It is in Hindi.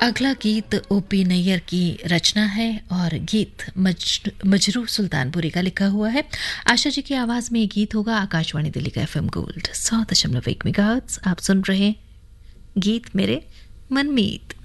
अगला गीत ओपी नैयर की रचना है और गीत मजरू सुल्तानपुरी का लिखा हुआ है। आशा जी की आवाज में ये गीत होगा। आकाशवाणी दिल्ली का FM गोल्ड 100.1 मेगाहर्ट्ज। आप सुन रहे गीत मेरे मनमीत।